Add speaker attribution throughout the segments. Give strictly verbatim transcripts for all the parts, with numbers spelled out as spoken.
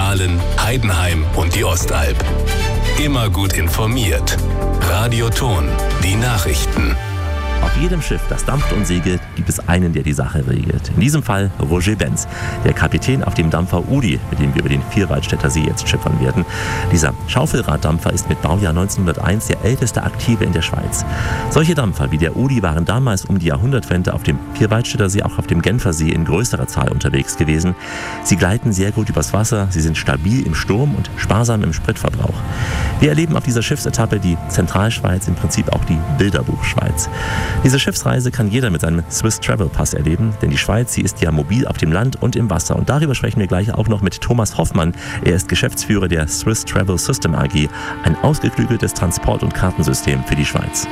Speaker 1: Aalen, Heidenheim und die Ostalb. Immer gut informiert. Radioton, die Nachrichten.
Speaker 2: Auf jedem Schiff, das dampft und segelt, gibt es einen, der die Sache regelt. In diesem Fall Roger Benz, der Kapitän auf dem Dampfer Uri, mit dem wir über den Vierwaldstätter See jetzt schippern werden. Dieser Schaufelraddampfer ist mit Baujahr neunzehnhunderteins der älteste aktive in der Schweiz. Solche Dampfer wie der Uri waren damals um die Jahrhundertwende auf dem Vierwaldstätter See, auch auf dem Genfersee in größerer Zahl unterwegs gewesen. Sie gleiten sehr gut übers Wasser, sie sind stabil im Sturm und sparsam im Spritverbrauch. Wir erleben auf dieser Schiffsetappe die Zentralschweiz, im Prinzip auch die Bilderbuchschweiz. Diese Schiffsreise kann jeder mit seinem Swiss Travel Pass erleben, denn die Schweiz, sie ist ja mobil auf dem Land und im Wasser. Und darüber sprechen wir gleich auch noch mit Thomas Hoffmann. Er ist Geschäftsführer der Swiss Travel System A G, ein ausgeklügeltes Transport- und Kartensystem für die Schweiz.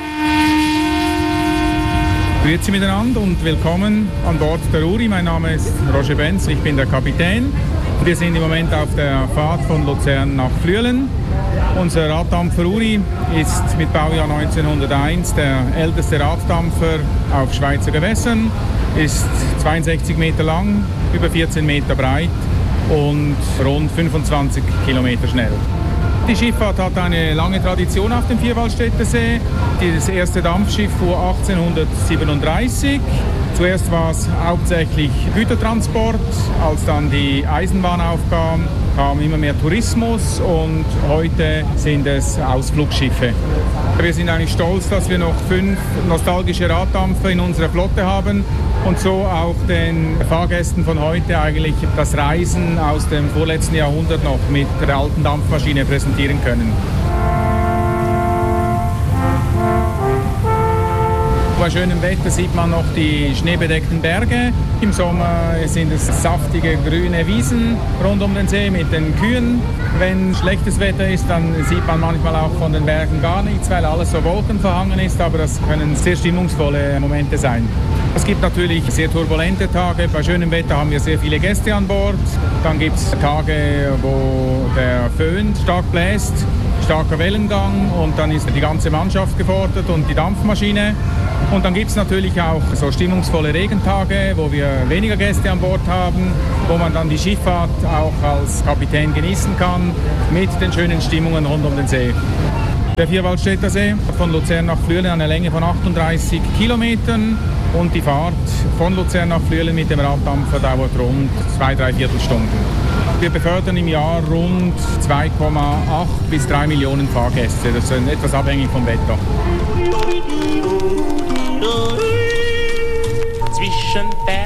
Speaker 3: Grüezi miteinander und willkommen an Bord der Uri. Mein Name ist Roger Benz, ich bin der Kapitän. Wir sind im Moment auf der Fahrt von Luzern nach Flüelen. Unser Raddampfer Uri ist mit Baujahr neunzehnhunderteins der älteste Raddampfer auf Schweizer Gewässern, ist zweiundsechzig Meter lang, über vierzehn Meter breit und rund fünfundzwanzig Kilometer schnell. Die Schifffahrt hat eine lange Tradition auf dem Vierwaldstätter See. Das erste Dampfschiff fuhr achtzehnhundertsiebenunddreißig. Zuerst war es hauptsächlich Gütertransport. Als dann die Eisenbahn aufkam, kam immer mehr Tourismus und heute sind es Ausflugsschiffe. Wir sind eigentlich stolz, dass wir noch fünf nostalgische Raddampfer in unserer Flotte haben und so auch den Fahrgästen von heute eigentlich das Reisen aus dem vorletzten Jahrhundert noch mit der alten Dampfmaschine präsentieren können. Bei schönem Wetter sieht man noch die schneebedeckten Berge. Im Sommer sind es saftige grüne Wiesen rund um den See mit den Kühen. Wenn schlechtes Wetter ist, dann sieht man manchmal auch von den Bergen gar nichts, weil alles so wolkenverhangen ist, aber das können sehr stimmungsvolle Momente sein. Es gibt natürlich sehr turbulente Tage. Bei schönem Wetter haben wir sehr viele Gäste an Bord. Dann gibt es Tage, wo der Föhn stark bläst, starker Wellengang und dann ist die ganze Mannschaft gefordert und die Dampfmaschine. Und dann gibt es natürlich auch so stimmungsvolle Regentage, wo wir weniger Gäste an Bord haben, wo man dann die Schifffahrt auch als Kapitän genießen kann mit den schönen Stimmungen rund um den See. Der Vierwaldstätter See von Luzern nach Flüelen eine Länge von achtunddreißig Kilometern und die Fahrt von Luzern nach Flüelen mit dem Raddampfer dauert rund zwei, drei Viertelstunden. Wir befördern im Jahr rund zwei Komma acht bis drei Millionen Fahrgäste. Das ist etwas abhängig vom Wetter.
Speaker 4: Zwischen